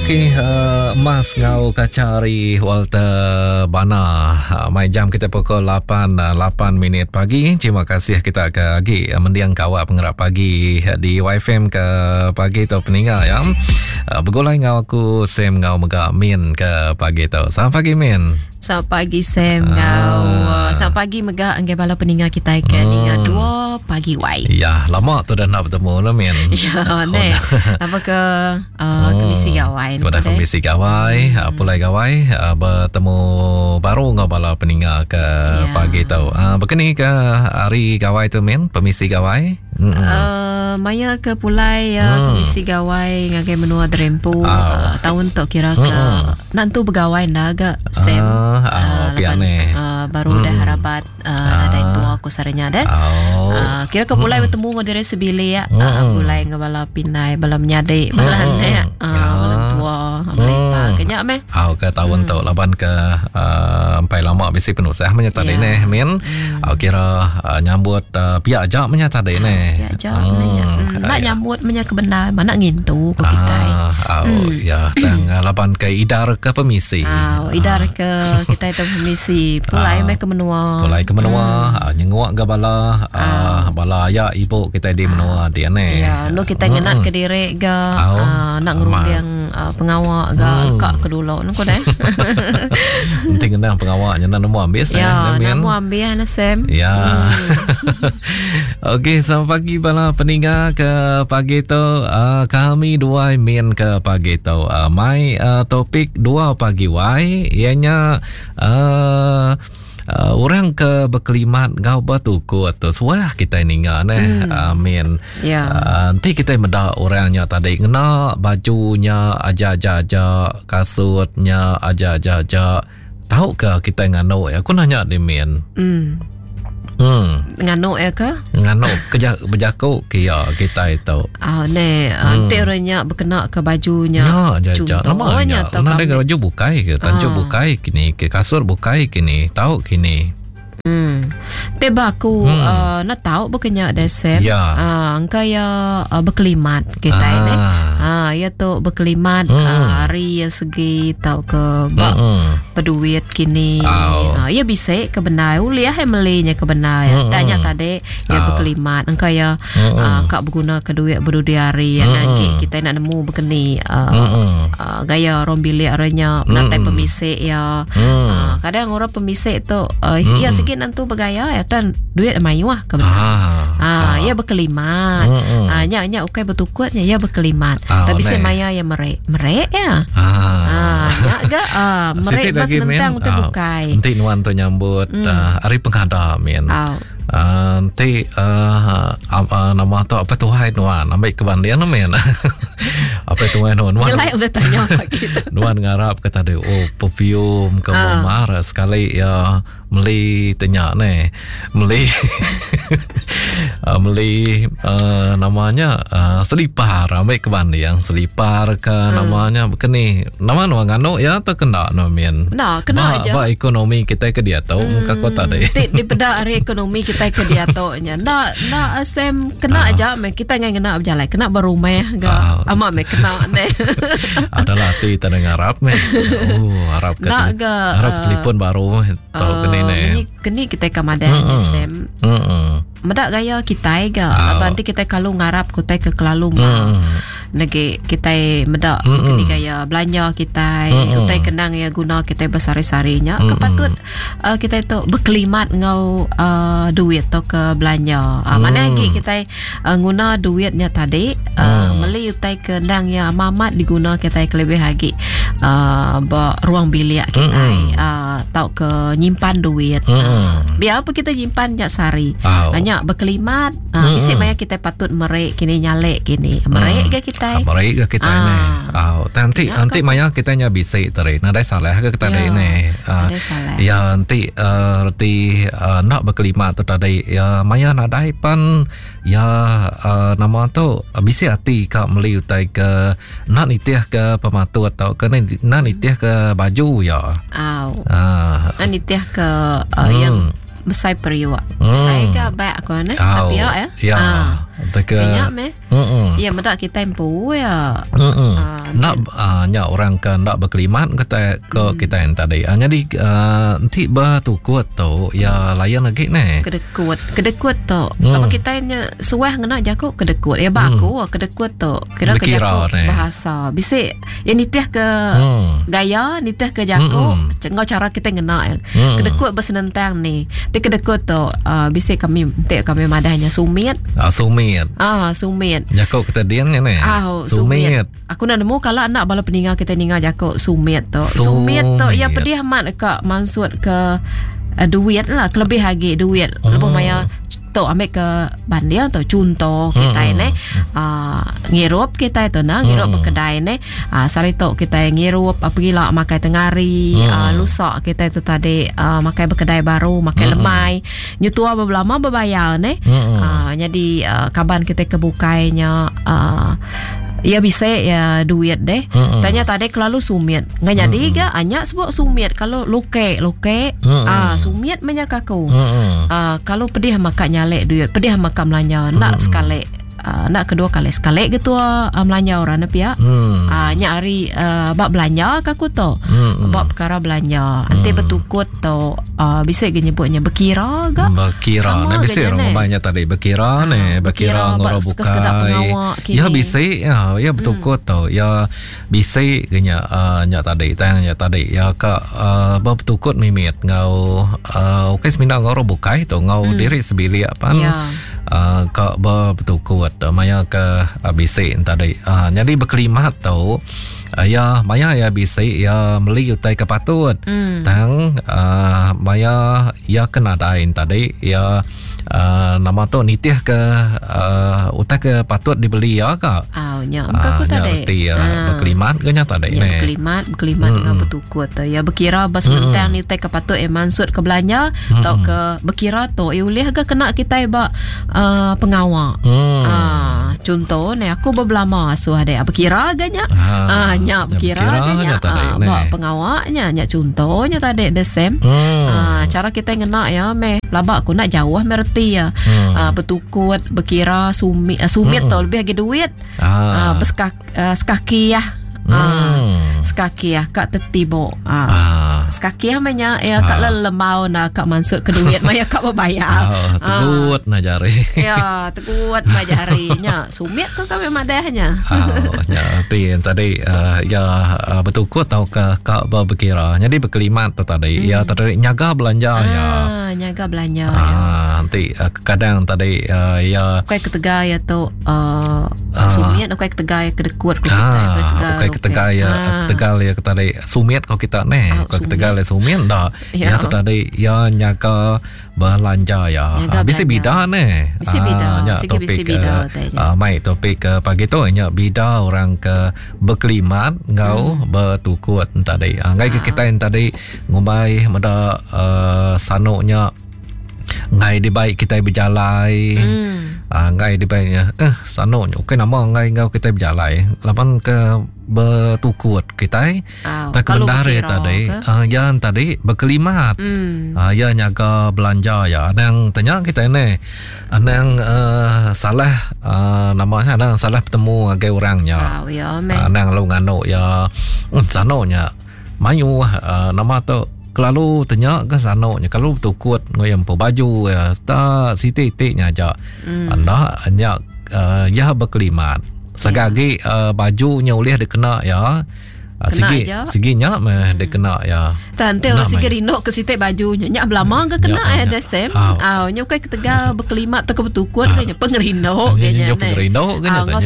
Okey, Mas Ngau Kacari Walter Bana. Mai jam kita pukul 8 minit pagi. Terima kasih kita lagi mendiang kawak pengerap pagi di YFM ke pagi tu peninggal ya. Begulai ngau aku Sam Ngau Megak Min ke pagi tu. Selamat pagi Min. Selamat pagi Sam Ngau. Selamat pagi Megak anggai bala peninggal kita ikan dengan 2 pagi wai. Ya, lama tu dah nak bertemu lah Min. Ya, ne. Apa ke komisi gawai. Kepada komisi gawai, pulai gawai bertemu baru ngau bala peninggal ke pagi tu. Begini ke hari gawai tu Min, komisi gawai? Maya ke pulai komisi gawai ngagai menua drempu tahun tu kira ke nantu begawai dah agak Sam piane baru dah harapat ada itu aku saranya dah kira ke pulai bertemu modere sebili ya pulai ngabala pinai bala menyade balan ya tua melipa kenyak meh ke tahun tu laban ke sampai lama bisi penuh saya menyata dene Min kira nyambut pihak ajak menyata dene nak nyambut menyang kebenar mana ngintu ke kita ya tang laban ke idar ke pemisi idar ke kita itu pemisi pulai ke menua nyenguak ke bala bala ayah ibu kita di menua dia ne ya no kita ngenak ke diri ke nak ngerundang pengawak ke kak kedulu nuko dah penting nang pengawaknya nak nemu ambil ya nemu ambil na Sam ya okey selamat pagi bala peninggal ke pagi tu kami dua min ke pagi tu mai topik 2 pagi wai ianya orang ke berkelimat ngau batuku atau suah kita ninga amin nanti kita meda orangnya tadi kena bajunya aja kasutnya aja tahu ke kita ngano aku nanya di min ngano ya ke? Ngano berjaku kia kita itu. Nanti orangnya berkena ke bajunya. Namanya nanti baju bukai ke, tanju bukai kini, ke kasur bukai kini, tahu kini. Tiba aku nak tahu berkenyak dah Sam. Angka ya berkelimat kita ini. Ya tu berkelimat hari ya segi tahu ke peduit kini. Ya bisa ke benar. Uliah yang melinya ke benar. Tanya tadi ya berkelimat. Angka ya kak berguna ke duit berdudi hari. Nanti kita nak nemu berkeni gaya orang bilik orangnya nanti pemisik ya. Kadang orang pemisik tu ya sikit nanti bergaya ya tan duit mayuah ke benar. Ya berkelimat. Nya ukai bertukutnya ya berkelimat. Tapi saya maya yang merek ya. Ya agak merek mas nentang untuk bukai. Nanti nuan tu nyambut hari penghadap Min. Nanti nama tu apa tu hai nuan ambil kebandian Min. Apa tu hai nuan? Gelai udah tanya apa gitu. Nuan ngarap kata dia perfume ke marah sekali ya meli tanya meli meli namanya selipar ambil kebandian selipar ke namanya begini nama nuan ngano ya tu kena Min. Kena aja. Ba ekonomi kita ke dia tahu muka kota deh. Di pada hari ekonomi kita ke dia taunya. Nak Sam kena aja kita ngai kena berjalan kena berumah ga ama kena ne. Adalah ti tanang Arab Arab ke. Arab telefon baru tahu kini kita kamadan Sam. Medak gaya kita nanti kita kalau ngarap kita ke kelalu nege kita medak kini gaya belanja kita kita kenang ya guna kita besar-sarinya kepatut kita itu berkelimat ngau duit to ke belanja mana lagi kita guna duitnya tadi meli utai kenang ya mamat diguna kita lebih lagi ruang bilik kita tau ke nyimpan duit biar apa kita nyimpan jak sari hanya berkelimat isi maya kita patut merek kini nyalek kini merek ke kita merek ke kita ni nanti maya kita nya bisa teri nadai salah ke kita ni ya nanti reti nak berkelimat tu tadi ya maya nadai pan ya nama tu bisa hati kak meli utai ke nak nitiah ke pematu atau ke nak nitiah ke baju ya nak nitiah ke yang besar periwa. Saya ke baik aku ni. Tapi ya. Kenya meh. Ya mendak kita empu ya. Nak nya orang ke nak berkelimat ke kita yang tadi. Jadi nanti bertukut tu ya layan lagi ni. Kedekut tu. Apa kita nya suah ngena jako kedekut. Ya baku kedekut tu. Kira ke jako bahasa. Bisa ya nitih ke gaya, nitih ke jako. Ngau cara kita ngena. Kedekut bersenentang ni. Ti kedekut tu bisa kami madahnya sumit. Sumit. Jako kita diannya ni. Sumit. Aku nak nemu kalau anak bala peninggal kita ningal jako sumit tu. Sumit tu ya pedih mat ke maksud ke duit lah, kelebih lagi duit. Lepas maya tu ambil ke bandia tu contoh kita ini ngirup kita itu ngirup berkedai ni sari tu kita ngirup pergi lah makai tengari lusak kita itu tadi makai berkedai baru makai lemai nyutua berlama berbayar ni jadi kaban kita kebukainya ya bisa ya duit deh. Tanya tadi kalau sumit. Nggak jadi ga hanya sebut sumit. Kalau luke sumit banyak aku. Kalau pedih maka nyalek duit, pedih maka melanya nak sekali. Nak kedua kali sekali gitu melanja orang pia nyari bab belanja kaku tu bab perkara belanja nanti bertukut tu bisa nyebutnya berkira gak berkira ni bisa rumahnya tadi berkira ni berkira ngoro bukai ya bisa ya bertukut tu ya bisa genya nya tadi ya ka bertukut mimit ngau okey semina ngoro bukai tu ngau diri sebili apa ka bertukut maya ke bisi tadi jadi berkelimat tu ya maya ya bisi ya meli utai kepatut tang maya ya kena dain tadi ya nama tu nitih ke utai ke patut dibeli ya ka nya aku tadi berkelimat ke nya tadi ya berkelimat dengan bertukut tu ya berkira bas mentang ni utai ke patut mansud ke belanja atau ke berkira tu ulih ke kena kita ba pengawal contoh ni aku berlama asuh ada berkira ganya nya berkira ganya bawa pengawalnya nya contohnya tadi the same cara kita ngena ya meh labak aku nak jauh merti ya bertukut berkira sumit tu lebih lagi duit sekaki ya sekaki ya kak tetibo sekaki namanya ya kak lelemau nak kak mansud ke duit maya kak berbayar tegut nak jari ya tegut nak jarinya sumit kan kami madahnya ya tadi ya bertukut tau kak berkira jadi berkelimat tadi ya tadi nyaga belanja ya nyaga belanja nanti kadang tadi ya kai ketega ya tu sumit kai ketega ya kedekut kai ketega ya ketegal ya tadi sumit kau kita ne kau ketegal ya sumit dah ya tu tadi ya nyaga belanja ya bisa bida ne bisa bida topik mai topik pagi tu nya bida orang ke berkelimat ngau bertukut tadi ngai kita yang tadi ngumbai mada sanoknya ngai di baik kita berjalai ngai di baiknya sanoknya okey nama ngai ngau kita berjalai lapan ke bertukut kita tak kendari tadi yang tadi berkelimat ya nyaga belanja ya yang tanya kita ni yang salah namanya yang salah bertemu dengan orangnya yang lu ngano ya sanoknya mayu nama tu kalau tanya ke sanoknya kalau bertukut ngoyam po baju ya ta siti-titiknya aja anda hanya ya berkelimat segagi bajunya ulih dikena ya Siginya dia kena ya. Tante orang sigi rindok ke sitik bajunya. Nyak belama ke kena ya the same. Nyak kai ketegal berkelimat tak bertukut kayaknya pengerindok kayaknya. Nyak pengerindok kayaknya. Ngau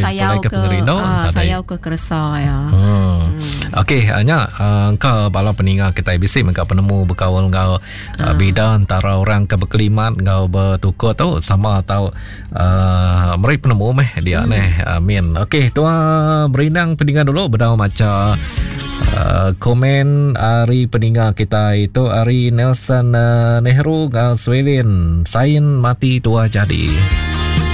sayau ke keresa ya. Okey, hanya engkau bala peninggal kita IBC mereka penemu berkawal engkau beda antara orang ke berkelimat engkau bertukut tu sama atau mereka penemu meh dia min. Okey, tuan berindang peninggal dulu berdau macam komen hari peninggal kita itu hari Nelson Nehru Swelin Sain mati tua jadi.